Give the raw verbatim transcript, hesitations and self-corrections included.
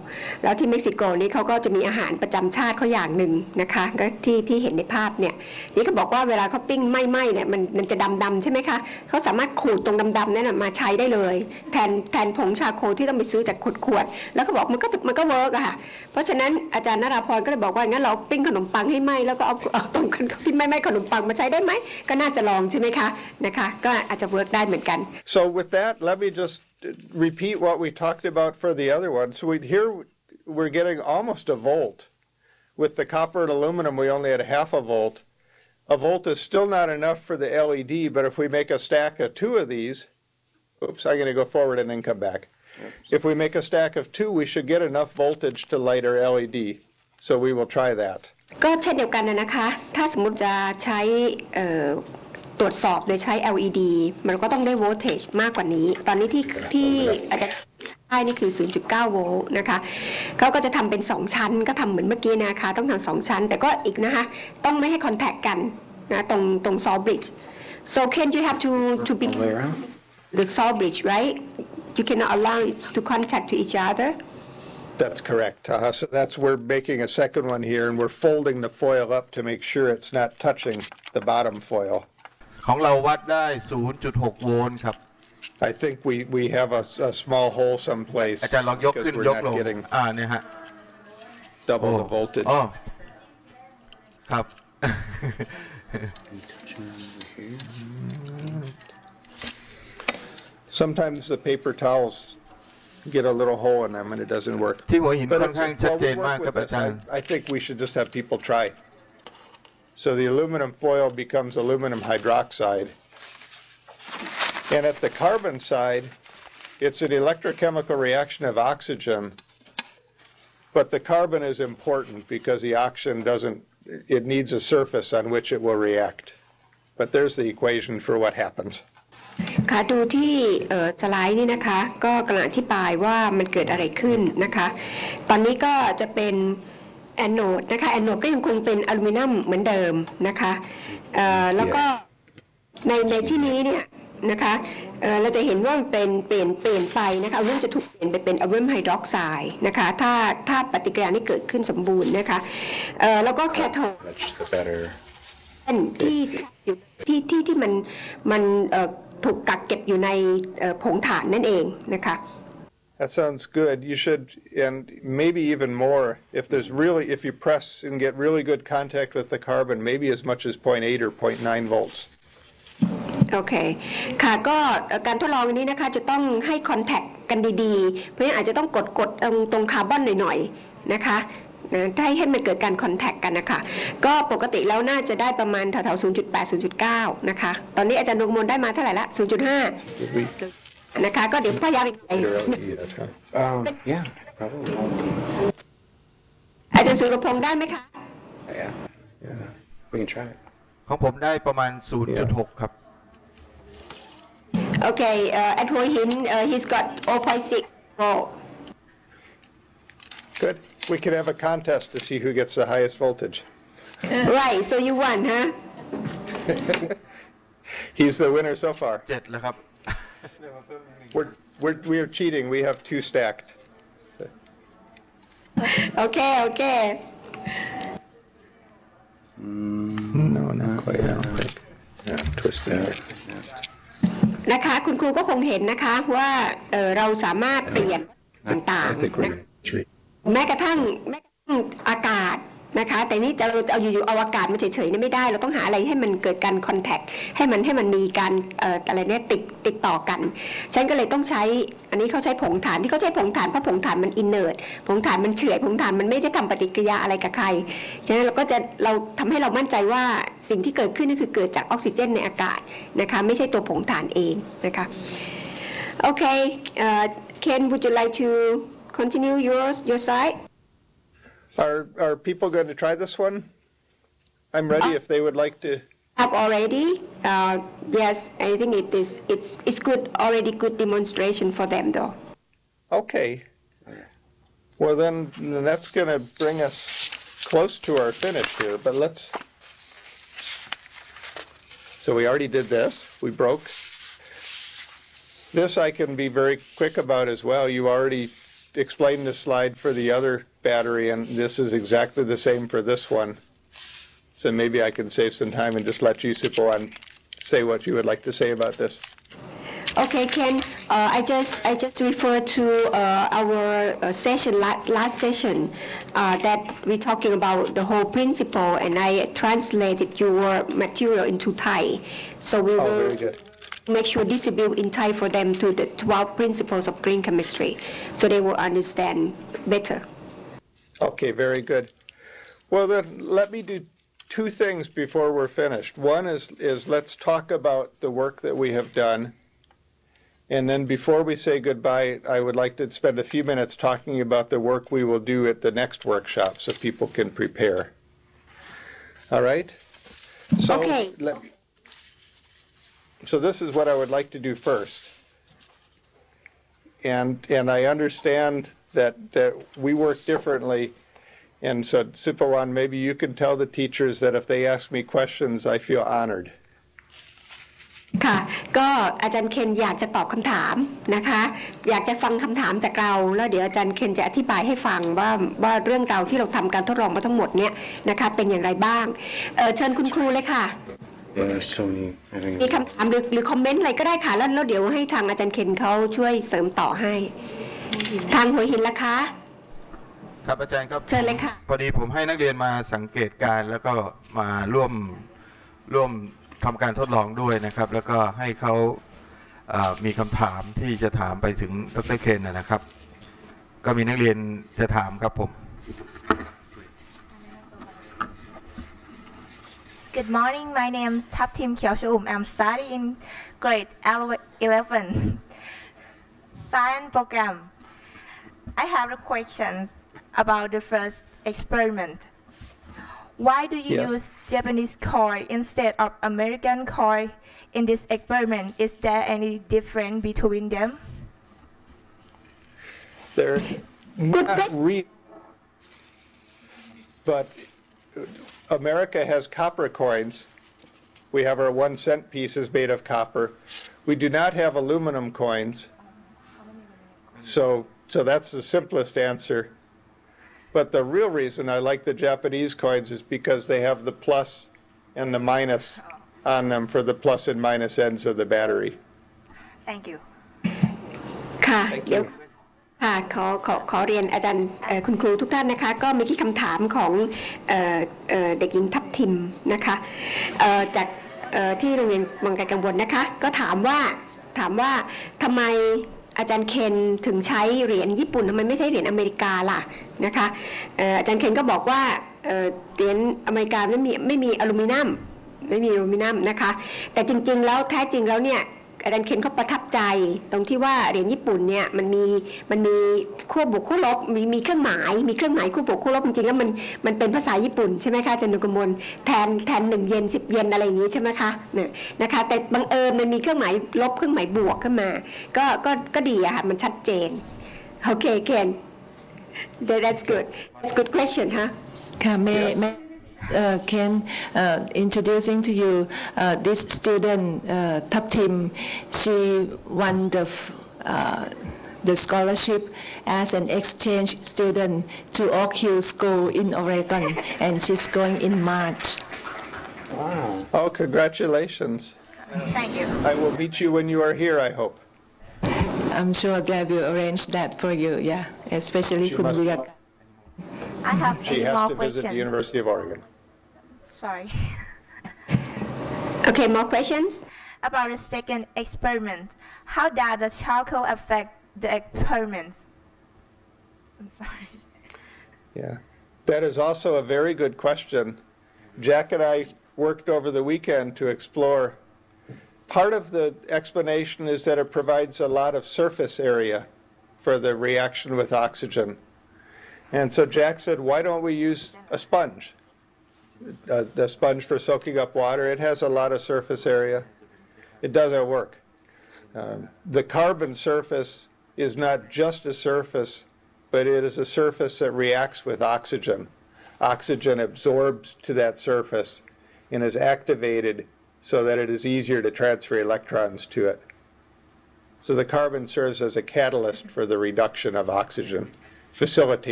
แล้วที่เม็กซิโกนี่เขาก็จะมีอาหารประจำชาติเขาอย่างหนึ่งนะคะก็ที่ที่เห็นในภาพเนี่ยนี่เขาบอกว่าเวลาเขาปิ้งไหม้ๆเนี่ยมันมันจะดำๆใช่ไหมคะเขาสามารถขูดตรงดำๆนั่นมาใช้ได้เลยแทนแทนผงชาโคที่ต้องไปซื้อจากขวดๆแล้วเขาบอกมันก็มันก็เวิร์กอะค่ะเพราะฉะนั้นอาจารย์นราพรก็เลยบอกว่างั้นเราปิ้งขนมปังให้ไหม้แล้วก็เอาเอาตรงที่ไหม้ๆขนมปังมาใช้ได้ไหมก็น่าจะลองใช่ไหมคะนะคะก็อาจจะเวิร์กได้เหมือนกัน So with that, let me just repeat what we talked about for the other one. So we here we're getting almost a volt. With the copper and aluminum, we only had half a volt. A volt is still not enough for the L E D, but if we make a stack of two of these, oops, I'm going to go forward and then come back. If we make a stack of two, we should get enough voltage to light our L E D. So we will try that. ก็เช่นเดียวกันนะคะถ้าสมมุติจะใช้ตรวจสอบโดยใช้ แอล อี ดี มันก็ต้องได้โวลต์เทจมากกว่านี้ตอนนี้ที่ที่อาจจะได้นี่คือ ศูนย์จุดเก้า โวลต์นะคะเขาก็จะทำเป็นสองชั้นก็ทำเหมือนเมื่อกี้นะคะต้องทำสองชั้นแต่ก็อีกนะคะต้องไม่ให้คอนแทคกันนะตรงตรง saw bridge so can you have to to be the saw bridge right you cannot allow it to contact to each other That's correct. Uh, so that's we're making a second one here, and we're folding the foil up to make sure it's not touching the bottom foil. ของเราวัดได้ ศูนย์จุดหก โวลต์ครับ I think we we have a, a small hole someplace อาจารย์ลองยกขึ้นยกลงอ่าเนี่ยฮะ double the voltage. อ๋อครับ Sometimes the paper towels get a little hole in them and it doesn't work. ที่หัวหิน But ค่อนข้างชัดเจนมากครับอาจารย์ I, I think we should just have people try. So the aluminum foil becomes aluminum hydroxide. And at the carbon side, it's an electrochemical reaction of oxygen. But the carbon is important because the oxygen doesn't, it needs a surface on which it will react. But there's the equation for what happens. ค่ะดูที่สไลด์นี่นะคะก็กำลังอธิบายว่ามันเกิดอะไรขึ้นนะคะตอนนี้ก็จะเป็นแอนโนดนะคะแอนโนดก็ยังคงเป็นอลูมิเนียมเหมือนเดิมนะคะแล้วก็ในในที่นี้เนี่ยนะคะเราจะเห็นว่ามันเป็นเปลี่ยนเปลี่ยนไปนะคะอลูมิเนียมจะถูกเปลี่ยนไปเป็นอลูมิเนียมไฮดรอกไซด์นะคะถ้าถ้าปฏิกิริยานี้เกิดขึ้นสมบูรณ์นะคะแล้วก็แคโทดที่ที่ที่ที่มันมันถูกกักเก็บอยู่ในผงถ่านนั่นเองนะคะ That sounds good. You should, and maybe even more, if there's really, if you press and get really good contact with the carbon, maybe as much as zero point eight or zero point nine volts. โอเคค่ะก็การทดลองนี้นะคะจะต้องให้คอนแทคกันดีๆเพราะฉะนั้นอาจจะต้องกดกดตรงคาร์บอนหน่อยๆนะคะถ้าให้มันเกิดการคอนแทคกันนะคะก็ปกติแล้วน่าจะได้ประมาณแถวๆ ศูนย์จุดแปด ศูนย์จุดเก้า นะคะตอนนี้อาจารย์ดวงมนต์ได้มาเท่าไหร่ละ ศูนย์จุดห้า นะคะก็เดี๋ยวพยายามอีกไปอาจารย์สุรพงษ์ได้ไหมคะ We can try. ของผมได้ประมาณ ศูนย์จุดหก ครับ Okay uh, at Huahin uh, he's got zero point six volt Good. We can have a contest to see who gets the highest voltage. Right, so you won, huh? He's the winner so far. เจ็ดแล้วครับ We're we're we are cheating. We have two stacked. Okay, okay. Mm, no, not quite. I don't think. Yeah, twisting it. นะคะคุณครูก็คงเห็นนะคะว่าเออเราสามารถเปลี่ยนต่างๆแม้กระทั่งแม้กระทั่งอากาศนะคะแต่นี่จะเราจะเอาอยู่ๆเอาอากาศมาเฉยๆนี่ไม่ได้เราต้องหาอะไรให้มันเกิดการคอนแทคให้มันให้มันมีการเอ่ออะไรเนี่ยติดติดต่อกันฉันก็เลยต้องใช้อันนี้เขาใช้ผงถ่านที่เขาใช้ผงถ่านเพราะผงถ่านมันอินเนอร์ตผงถ่านมันเฉื่อยผงถ่านมันไม่ได้ทำปฏิกิริยาอะไรกับใครฉะนั้นเราก็จะเราทำให้เรามั่นใจว่าสิ่งที่เกิดขึ้นนี่คือเกิดจากออกซิเจนในอากาศนะคะไม่ใช่ตัวผงถ่านเองนะคะโอเค Ken would you like to continue yours your side Are are people going to try this one? I'm ready if they would like to. Have already. Uh, yes, I think it is. It's it's good already. Good demonstration for them though. Okay. Well then, that's going to bring us close to our finish here. But let's. So we already did this. We broke. This I can be very quick about as well. You already explain this slide for the other battery, and this is exactly the same for this one. So maybe I can save some time and just let you, Sipawan, say what you would like to say about this. Okay, Ken, uh, I just I just refer to uh, our uh, session last, last session uh, that we're talking about the whole principle, and I translated your material into Thai. So we Oh, will very good. make sure distribute in Thai for them to the twelve principles of green chemistry, so they will understand better. Okay, very good. Well, then let me do two things before we're finished. One is is let's talk about the work that we have done. And then before we say goodbye, I would like to spend a few minutes talking about the work we will do at the next workshop so people can prepare. All right? So, Okay. Let, so this is what I would like to do first. And, and I understand that, that we work differently. And so, Sipawan, maybe you can tell the teachers that if they ask me questions, I feel honored. ค่ะก็อาจารย์เคนอยากจะตอบคำถามนะคะอยากจะฟังคำถามจากเราแล้วเดี๋ยวอาจารย์เคนจะอธิบายให้ฟังว่าว่าเรื่องราวที่เราทำการทดลองมาทั้งหมดเนี่ยนะคะเป็นอย่างไรบ้างเเชิญคุณครูเลยค่ะมีคำถามหรือหรือคอมเมนต์อะไรก็ได้ค่ะแล้วแล้วเดี๋ยวให้ทางอาจารย์เคนเขาช่วยเสริมต่อให้ทางหัวหินละคะครับอาจารย์ครับเชิญเลยค่ะพอดีผมให้นักเรียนมาสังเกตการแล้วก็มาร่วมร่วมทำการทดลองด้วยนะครับแล้วก็ให้เขามีคำถามที่จะถามไปถึงดร.เคนนะครับก็มีนักเรียนจะถามครับผม Good morning, my name is Thaptim Kyeoshum. I'm studying in grade eleven science program. I have a question about the first experiment. Why do you yes. use Japanese coil instead of American coil in this experiment? Is there any difference between them? They're not real, but America has copper coins. We have our one cent pieces made of copper. We do not have aluminum coins. So, so that's the simplest answer. But the real reason I like the Japanese coins is because they have the plus and the minus on them for the plus and minus ends of the battery. Thank you. ค่ะเดี๋ยวค่ะขอขอขอเรียนอาจารย์คุณครูทุกท่านนะคะก็มีที่คำถามของเอ่อเอ่อเด็กหญิงทัพทิมนะคะเอ่อจากเอ่อที่โรงเรียนวังไกลกังวลนะคะก็ถามว่าถามว่าทำไมอาจารย์เคนถึงใช้เหรียญญี่ปุ่นทำไมไม่ใช่เหรียญอเมริกาล่ะนะคะอาจารย์เคนก็บอกว่าเหรียญอเมริกาไม่มีไม่มีอลูมิเนียมไม่มีอลูมิเนียมนะคะแต่จริงๆแล้วแท้จริงแล้วเนี่ยอาจารย์เคนเขาประทับใจตรงที่ว่าเหรียญญี่ปุ่นเนี่ยมันมีมันมีขั้วบวกขั้วลบมีมีเครื่องหมายมีเครื่องหมายขั้วบวกขั้วลบจริงๆแล้วมันมันเป็นภาษาญี่ปุ่นใช่ไหมคะอาจารย์นุกมลแทนแทนหนึ่งเยนสิบเยนอะไรอย่างนี้ใช่ไหมคะเนี่ยนะคะแต่บังเอิญมันมีเครื่องหมายลบเครื่องหมายบวกขึ้นมาก็ก็ก็ดีอะค่ะมันชัดเจนโอเคเคน that's good that's good question ฮะค่ะ may may Uh, Ken, uh, introducing to you uh, this student, uh, Thaptim. She won the uh, the scholarship as an exchange student to Oak Hill School in Oregon, and she's going in March. Wow! Oh, congratulations! Thank you. I will meet you when you are here, I hope. I'm sure Glad will arrange that for you. Yeah, especially Kunbuyak. I have She any has more to visit questions. the University of Oregon. Sorry. Okay, more questions? About the second experiment, how does the charcoal affect the experiments? I'm sorry. Yeah, that is also a very good question. Jack and I worked over the weekend to explore. Part of the explanation is that it provides a lot of surface area for the reaction with oxygen. And so Jack said, why don't we use a sponge? Uh, the sponge for soaking up water, it has a lot of surface area. It doesn't work. Um, the carbon surface is not just a surface, but it is a surface that reacts with oxygen. Oxygen absorbs to that surface and is activated so that it is easier to transfer electrons to it. So the carbon serves as a catalyst for the reduction of oxygen, facilitates